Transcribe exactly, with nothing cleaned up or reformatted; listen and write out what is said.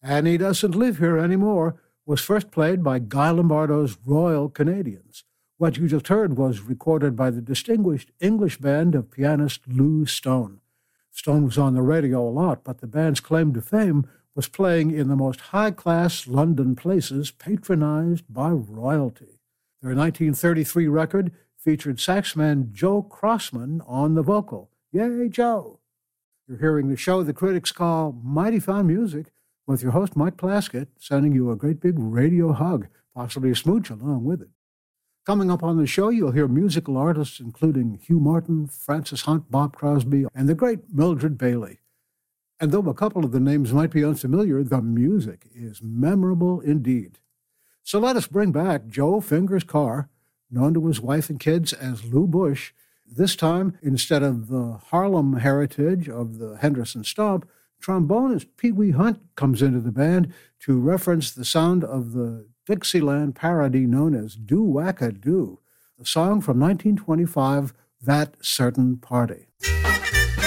and He Doesn't Live Here Anymore was first played by Guy Lombardo's Royal Canadians. What you just heard was recorded by the distinguished English band of pianist Lou Stone. Stone was on the radio a lot, but the band's claim to fame was playing in the most high-class London places patronized by royalty. Their nineteen thirty-three record featured saxman Joe Crossman on the vocal. Yay, Joe! You're hearing the show the critics call Mighty Fine Music, with your host Mike Plaskett sending you a great big radio hug, possibly a smooch along with it. Coming up on the show, you'll hear musical artists including Hugh Martin, Francis Hunt, Bob Crosby, and the great Mildred Bailey. And though a couple of the names might be unfamiliar, the music is memorable indeed. So let us bring back Joe Fingers Carr, known to his wife and kids as Lou Bush. This time, instead of the Harlem heritage of the Henderson Stomp, trombonist Pee Wee Hunt comes into the band to reference the sound of the Dixieland parody known as Do-Wacka-Do, the song from nineteen twenty-five, That Certain Party.